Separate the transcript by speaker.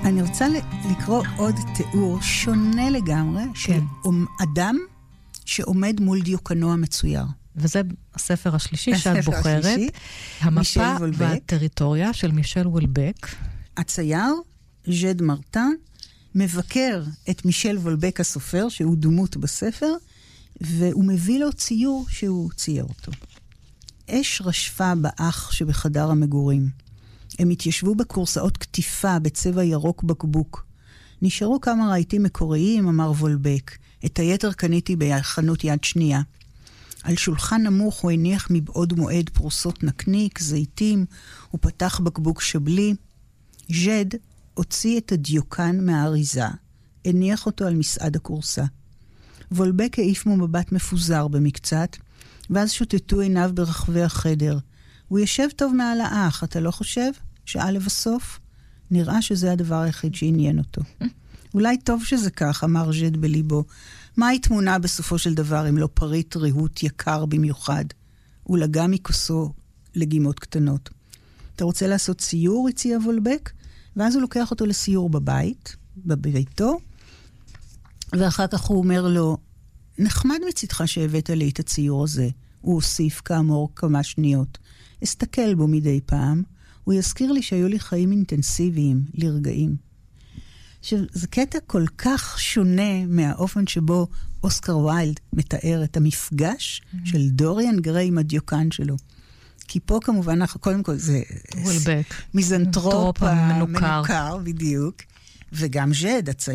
Speaker 1: אני רוצה לקרוא עוד תיאור שונה לגמרי, של אדם שעומד מול דיוקנו המצויר.
Speaker 2: וזה הספר השלישי שאת בוחרת, המפה והטריטוריה של מישל וולבק.
Speaker 1: הצייר, ז'ד מרטן, מבקר את מישל וולבק הסופר, שהוא דמות בספר, והוא מביא לו ציור שהוא צייר אותו. אש רשפה באח שבחדר המגורים. הם התיישבו בקורסאות כתיפה בצבע ירוק בקבוק. נשארו כמה רהיטים מקוריים, אמר וולבק. את היתר קניתי בחנות יד שנייה. על שולחן נמוך הוא הניח מבעוד מועד פרוסות נקניק, זיתים, הוא פתח בקבוק שבלי. ז'ד הוציא את הדיוקן מהאריזה, הניח אותו על מסעד הקורסה. וולבק העיף מבט מפוזר במקצת, ואז שוטטו עיניו ברחבי החדר. הוא ישב טוב מעל האח, אתה לא חושב? שעה לבסוף? נראה שזה הדבר היחיד שעניין אותו. אולי טוב שזה כך, אמר ז'ד בליבו. מהי תמונה בסופו של דבר אם לא פריט ריהוט יקר במיוחד? הוא לגע מכוסו לגימות קטנות. אתה רוצה לעשות ציור, הציע וולבק? ואז הוא לוקח אותו לסיור בביתו, ואחר כך הוא אומר לו, נחמד מצדך שהבאת לי את הציור הזה. הוא הוסיף כאמור כמה שניות. אסתכל בו מדי פעם, הוא יזכיר לי שהיו לי חיים אינטנסיביים, לרגעים. עכשיו, זה קטע כל כך שונה מהאופן שבו אוסקר ויילד מתאר את המפגש של דוריאן גריי עם הדיוקן שלו. כי פה כמובן, קודם כל זה
Speaker 2: וולבק.
Speaker 1: מיזנטרופ המנוכר, בדיוק. וגם ז'ד,